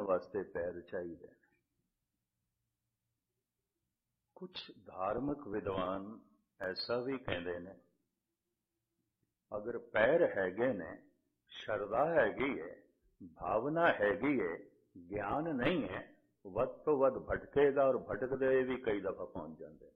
वास्ते पैर चाहिए। कुछ धार्मिक विद्वान ऐसा भी कहते ने, अगर पैर हैगे ने, शरदा हैगी है, भावना हैगी है, ज्ञान नहीं है, वध तो वध भटकेगा और भटकते भी कई दफा पहुंच जाते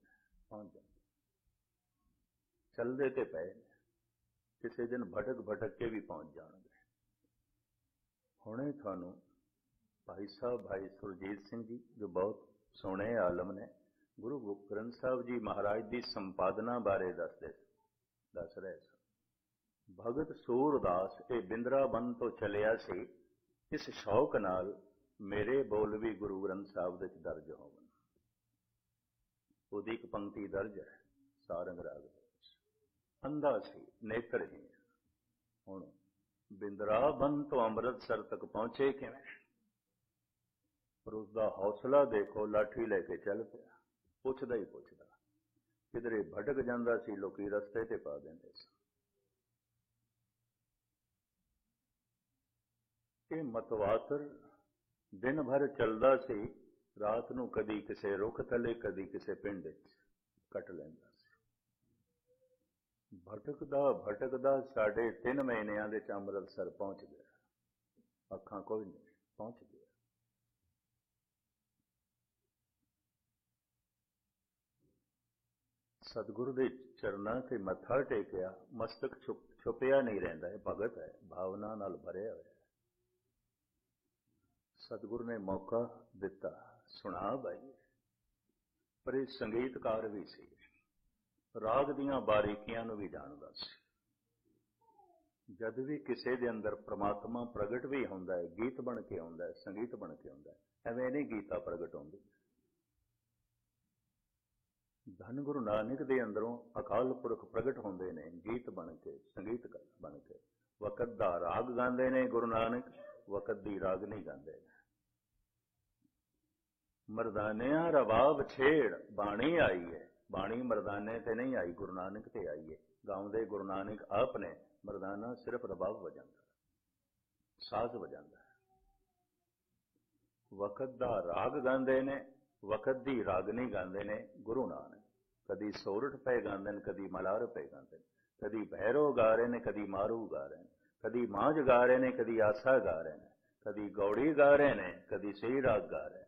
चलते ते पे किसी दिन भटक भटक के भी पहुंच जाएंगे। हुणे थानू भाई साहब भाई सुरजीत सिंह जी जो बहुत सोहणे आलम ने गुरु ग्रंथ साहब जी महाराज की संपादना बारे दस रहे सन। भगत सूरदास ये बिंद्राबन तो चलिया सी, इस शौक नाल मेरे बोल भी गुरु ग्रंथ साहब दे दर्ज होवन। उहदी एक पंक्ति दर्ज है सारंग राग दे। अंधा सी नेत्रहीन, हुण बिंद्राबन तो अमृतसर तक पहुंचे किवें? पर उसका हौसला देखो, लाठी लेके चल पिया, पुछदा ही पुछदा, किधरे भटक जांदा सी लोकी रस्ते ते पा देंदे सन। ये मतवातर दिन भर चलदा सी, रात नूं कदी किसे रुख थले कदी किसे पिंड विच कट लैंदा सी। भटकदा भटकदा 3.5 महीनिਆਂ ਦੇ ਚ ਅੰਮ੍ਰਿਤਸਰ पहुंच गया। ਅੱਖਾਂ कोई नहीं, पहुंच गया। सतगुरु के चरणों से मत्था टेकिया, मस्तक छुपिया नहीं रहिंदा है, भगत है, भावना नाल भरिया होया। सतगुरु ने मौका दिता, सुना भाई। पर ये संगीतकार भी सी, राग दीआं बारीकियां नूं भी जाणदा सी। जद भी किसी दे अंदर परमात्मा प्रगट भी हुंदा है, गीत बन के आउंदा है, संगीत बन के आउंदा है, एवें नहीं गीता प्रगट होंदी। धन गुरु नानक दे अंदरों अकाल पुरख प्रगट होंदे ने, गीत बन के, संगीत बन के। वकत दा राग गांदे ने गुरु नानक, वकत दी रागनी गांदे ने। मरदानिया रबाब छेड़ बाणी आई है, बाणी मरदाने ते नहीं आई, गुरु नानक ते आई है। गाउंदे गुरु नानक आप ने, मरदाना सिर्फ रबाब वजांदा, साज वजांदा है। वकत दा राग गांदे ने, वकत दी रागनी गांदे ने गुरु नानक। कदी सोरठ पे गांदे ने, कदी मलार पे गांदे ने, कदी भैरो गा रहे ने, कदी मारू गा रहे ने, कदी मांझ गा रहे ने, कदी आसा गा रहे ने, कदी गौड़ी गा रहे ने, कदी सही राग गा रहे ने।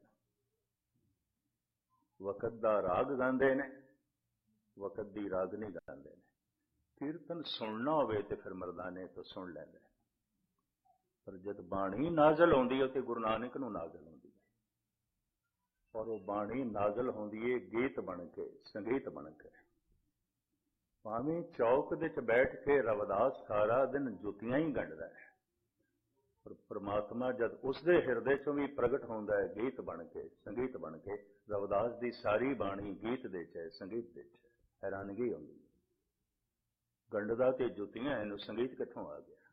वकत दा राग गांदे ने, वकत दी रागनी गांदे ने। कीर्तन सुनना होवे ते फिर मरदाने तो सुन लैंदे, पर जद बाणी नाजल होंदी है तो गुरु नानक नूं नाजल होंदी है, और वो बाणी नाजल होंदी है गीत बन के, संगीत बन के। भावें चौक दे च बैठ के रविदास सारा दिन जुतियां ही गंढदा है, पर परमात्मा जद उसदे हिरदे चों भी प्रगट होंदा है गीत बन के, संगीत बन के। रविदास दी सारी बाणी गीत दे च है, संगीत दे च है। हैरानगी होंदी है, गंढदा ते जुतियां इहनूं संगीत कित्थों आ गया?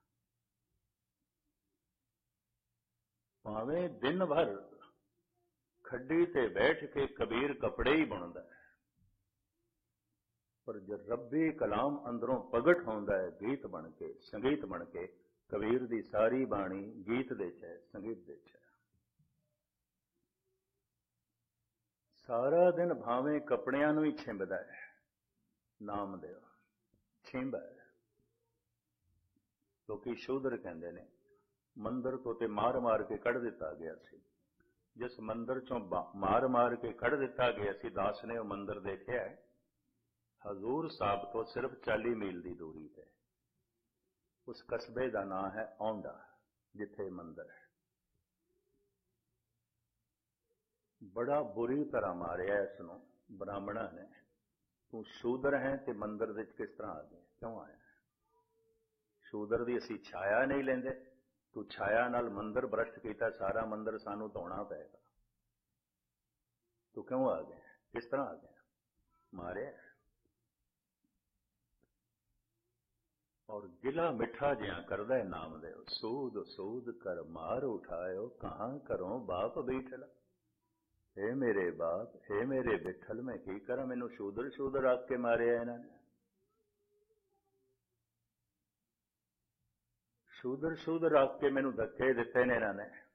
भावें दिन भर खड्डी ते बैठ के कबीर कपड़े ही बुनदा है, पर जब रब्बी कलाम अंदरों प्रगट होंदा है गीत बन के, संगीत बन के। कबीर दी सारी बाणी गीत दे च है, संगीत दे च है। सारा दिन भावें कपड़ियां नूं ही छिंबदा है, नाम दे छिंब है। लोकी शूदर कहंदे ने, मंदिर तो ते मार मार के कढ़ दिता गया सी। जिस मंदिर चों मार मार के कढ़ दिता गया सी, दास ने वो मंदिर देखिया है। हजूर साहब तो सिर्फ 40 मील की दूरी है। उस कस्बे का नाम है औंडा, जिथे मंदिर है। बड़ा बुरी तरह मारिया इसनों ब्राह्मणा ने। तू शूदर है ते मंदिर विच किस तरह आ गया, क्यों आया? शूदर की असी छाया नहीं लेंदे, तू छाया नाल मंदिर भ्रष्ट किया, सारा मंदिर सानू धोना पेगा। तू क्यों आ गया, किस तरह आ गया? मारिया। और गिला मिठा जिया करदा है नाम दे, सूद सूद कर मार उठायो, कहां करो बाप बैठला। हे मेरे बाप, हे मेरे बिठल, मैं की करा, मैनू शूदर शूदर आख के मारिया इन्होंने। शूदर शूदर आख के मैनू धक्के दिते ने इन्होंने।